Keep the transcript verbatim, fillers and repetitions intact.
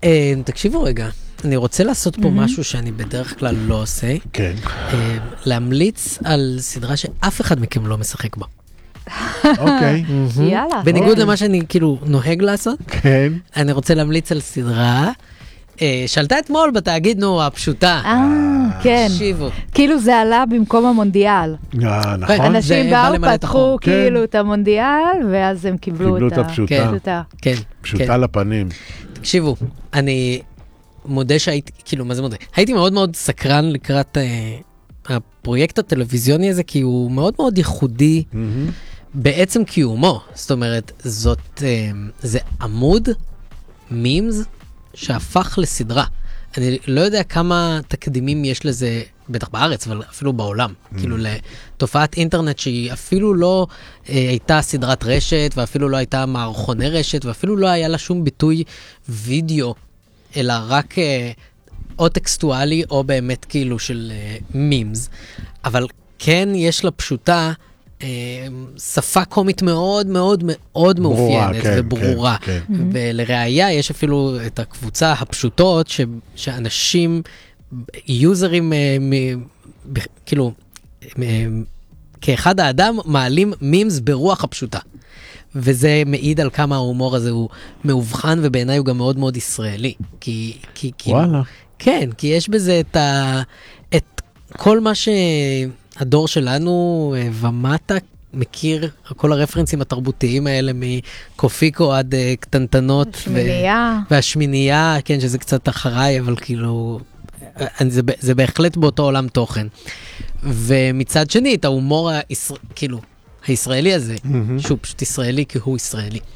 תקשיבו רגע, אני רוצה לעשות פה משהו שאני בדרך כלל לא עושה. כן. להמליץ על סדרה שאף אחד מכם לא משחק בה. אוקיי. יאללה. בניגוד למה שאני כאילו נוהג לעשות. כן. אני רוצה להמליץ על סדרה שעלתה אתמול בתאגיד, נו, הפשוטה. אה, כן. תקשיבו. כאילו זה עלה במקום המונדיאל. אה, נכון. אנשים זה בא באו, למלא את פתחו החור. כאילו את המונדיאל, ואז הם קיבלו קיבלו את את הפשוטה. הפשוטה. כן. פשוטה לפנים. תקשיבו, אני מודה שהייתי, כאילו, מה זה מודה? הייתי מאוד מאוד סקרן לקראת אה, הפרויקט הטלוויזיוני הזה, כי הוא מאוד מאוד ייחודי בעצם קיומו. זאת אומרת, זאת, אה, זה עמוד מימס שהפך לסדרה. אני לא יודע כמה תקדימים יש לזה, בטח בארץ, אבל אפילו בעולם. כאילו לתופעת אינטרנט שהיא אפילו לא אה, הייתה סדרת רשת, ואפילו לא הייתה מערכוני רשת, ואפילו לא היה לה שום ביטוי וידאו, אלא רק אה, או טקסטואלי, או באמת כאילו של אה, מימס. אבל כן יש לה פשוטה, אה, שפה קומית מאוד מאוד מאוד מאופיינת כן, וברורה. כן, כן. ולראיה יש אפילו את הקבוצה הפשוטות, ש, שאנשים, יוזרים, אה, מ, ב, כאילו, אה, כאחד האדם, מעלים מימס ברוח הפשוטה. וזה מעיד על כמה ההומור הזה הוא מאובחן, ובעיניי הוא גם מאוד מאוד ישראלי. כי, כי, כי, וואלה. כן, כי יש בזה את, ה, את כל מה שהדור שלנו ומטה מכיר, כל הרפרנסים התרבותיים האלה, מקופיקו עד uh, קטנטנות. השמינייה. ו- והשמינייה, כן, שזה קצת אחריי, אבל כאילו, זה, זה בהחלט באותו עולם תוכן. ומצד שני, את ההומור הישראל, כאילו, הישראלי הזה, שהוא פשוט ישראלי כי הוא ישראלי.